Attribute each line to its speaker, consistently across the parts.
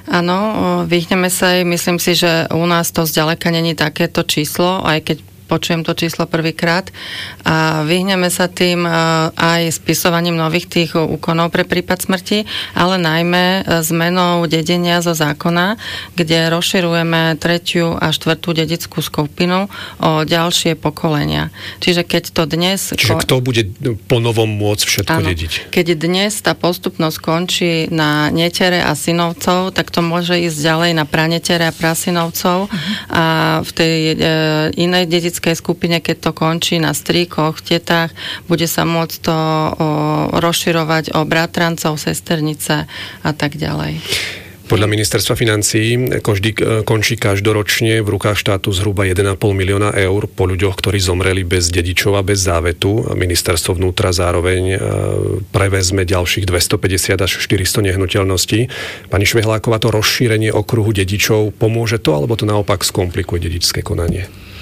Speaker 1: Áno, vyhneme sa aj, myslím si, že u nás to zďaleka není takéto číslo, aj keď počujem to číslo prvýkrát a vyhneme sa tým aj spisovaním nových tých úkonov pre prípad smrti, ale najmä zmenou dedenia zo zákona, kde rozširujeme 3. a 4. dedickú skupinu o ďalšie pokolenia. Čiže keď to dnes...
Speaker 2: Čiže kto bude po novom môcť všetko dediť?
Speaker 1: Keď dnes tá postupnosť končí na netere a synovcov, tak to môže ísť ďalej na pranetere a prasynovcov a v tej inej dedickej skupine, keď to končí na strýkoch, tetách, bude sa môcť to rozširovať o bratrancov, sesternice a tak ďalej.
Speaker 2: Podľa ministerstva financií končí každoročne v rukách štátu zhruba 1,5 milióna eur po ľuďoch, ktorí zomreli bez dedičov a bez závetu. Ministerstvo vnútra zároveň prevezme ďalších 250 až 400 nehnuteľností. Pani Švehláková, to rozšírenie okruhu dedičov, pomôže to, alebo to naopak skomplikuje dedičské konanie?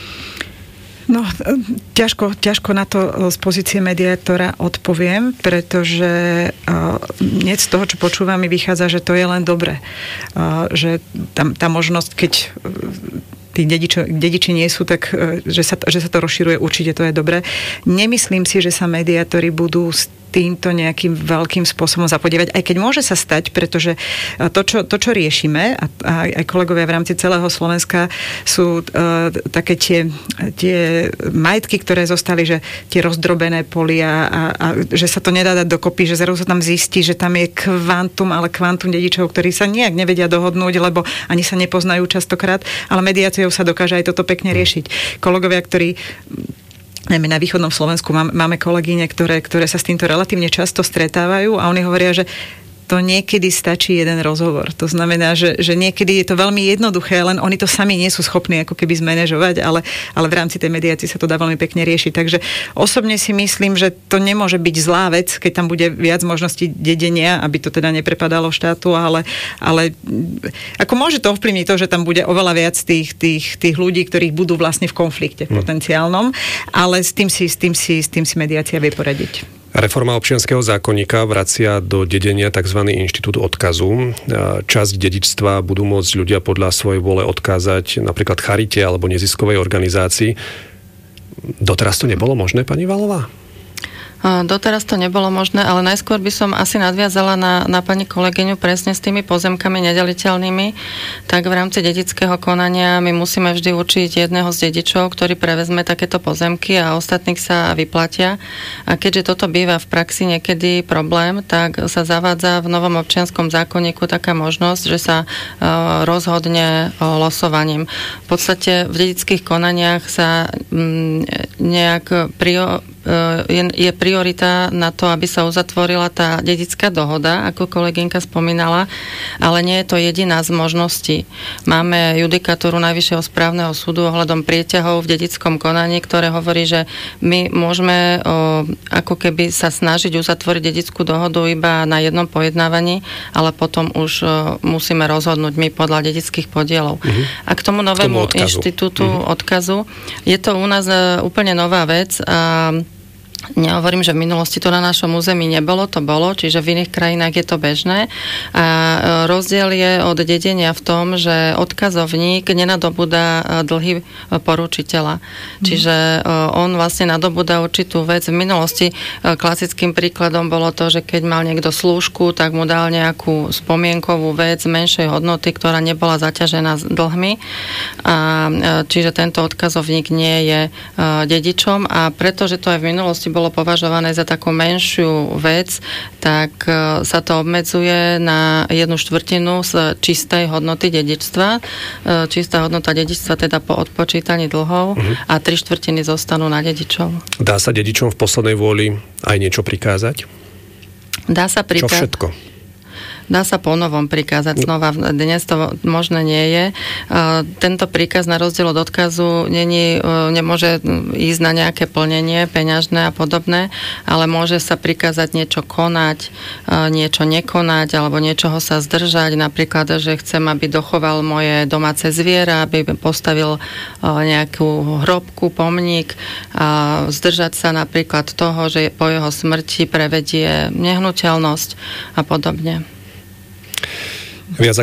Speaker 3: No, ťažko na to z pozície mediátora odpoviem, pretože nie z toho, čo počúvam, mi vychádza, že to je len dobre. Že tá možnosť, keď tí dediči nie sú, tak že sa to rozširuje, určite to je dobre. Nemyslím si, že sa mediátori budú týmto nejakým veľkým spôsobom zapodievať, aj keď môže sa stať, pretože to, čo riešime, a aj kolegovia v rámci celého Slovenska sú také tie majetky, ktoré zostali, že tie rozdrobené polia a že sa to nedá dať dokopy, že zrazu sa tam zistí, že tam je kvantum dedičov, ktorí sa nejak nevedia dohodnúť, lebo ani sa nepoznajú častokrát, ale mediáciou sa dokáže aj toto pekne riešiť. Kolegovia, ktorí najmä na východnom Slovensku máme kolegyne, ktoré sa s týmto relatívne často stretávajú a oni hovoria, že to niekedy stačí jeden rozhovor. To znamená, že niekedy je to veľmi jednoduché, len oni to sami nie sú schopní ako keby zmanéžovať, ale v rámci tej mediácie sa to dá veľmi pekne riešiť. Takže osobne si myslím, že to nemôže byť zlá vec, keď tam bude viac možností dedenia, aby to teda neprepadalo štátu, ale ako môže to ovplyvniť to, že tam bude oveľa viac tých ľudí, ktorých budú vlastne v konflikte potenciálnom, ale s tým si mediácia vie poradiť.
Speaker 2: Reforma občianskeho zákonníka vracia do dedenia tzv. Inštitút odkazu. Časť dedičstva budú môcť ľudia podľa svojej vôle odkázať napríklad charite alebo neziskovej organizácii. Doteraz to nebolo možné, pani Valová?
Speaker 1: Doteraz to nebolo možné, ale najskôr by som asi nadviazala na pani kolegyňu presne s tými pozemkami nedeliteľnými. Tak v rámci dedického konania my musíme vždy určiť jedného z dedičov, ktorý prevezme takéto pozemky a ostatných sa vyplatia. A keďže toto býva v praxi niekedy problém, tak sa zavádza v novom občianskom zákonníku taká možnosť, že sa rozhodne losovaním. V podstate v dedických konaniach sa nejak je priorita na to, aby sa uzatvorila tá dedická dohoda, ako kolegynka spomínala, ale nie je to jediná z možností. Máme judikatúru Najvyššieho správneho súdu ohľadom prieťahov v dedickom konaní, ktoré hovorí, že my môžeme ako keby sa snažiť uzatvoriť dedickú dohodu iba na jednom pojednávaní, ale potom už musíme rozhodnúť my podľa dedických podielov. A k tomu novému inštitútu odkazu, je to u nás úplne nová vec a nehovorím, že v minulosti to na našom území nebolo, to bolo, čiže v iných krajinách je to bežné. A rozdiel je od dedenia v tom, že odkazovník nenadobúda dlhy poručiteľa. Čiže on vlastne nadobúda určitú vec. V minulosti klasickým príkladom bolo to, že keď mal niekto slúžku, tak mu dal nejakú spomienkovú vec menšej hodnoty, ktorá nebola zaťažená dlhmi. A čiže tento odkazovník nie je dedičom a pretože to aj v minulosti bolo považované za takú menšiu vec, tak sa to obmedzuje na 1/4 z čistej hodnoty dedičstva. Čistá hodnota dedičstva teda po odpočítaní dlhov a 3/4 zostanú na dedičov.
Speaker 2: Dá sa dedičom v poslednej vôli aj niečo prikázať?
Speaker 1: Dá sa prikázať.
Speaker 2: Čo všetko?
Speaker 1: Dá sa ponovom prikázať znova. Dnes to možné nie je. Tento príkaz na rozdiel od odkazu nemôže ísť na nejaké plnenie peňažné a podobné, ale môže sa prikázať niečo konať, niečo nekonať alebo niečoho sa zdržať. Napríklad, že chcem, aby dochoval moje domáce zviera, aby postavil nejakú hrobku, pomník a zdržať sa napríklad toho, že po jeho smrti prevedie nehnuteľnosť a podobne.
Speaker 2: Viac